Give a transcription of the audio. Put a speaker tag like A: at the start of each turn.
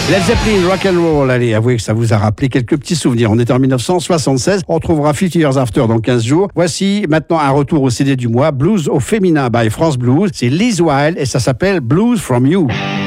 A: Led Zeppelin, rock and roll. Allez, avouez que ça vous a rappelé quelques petits souvenirs. On est en 1976. On retrouvera 50 Years After dans 15 jours. Voici maintenant un retour au CD du mois. Blues au féminin by France Blues. C'est Liz Wilde et ça s'appelle Blues from You.